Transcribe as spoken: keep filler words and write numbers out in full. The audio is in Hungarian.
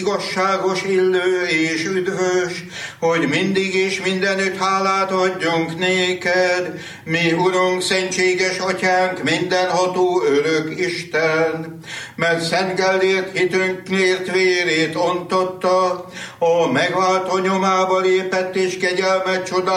igazságos, illő és üdvös, hogy mindig és mindenütt hálát adjunk néked, mi Urunk, szentséges Atyánk, mindenható örök Isten, mert szentgeldért hitünkért vérét ontotta, a megváltó nyomába lépett és kegyelmet csodál,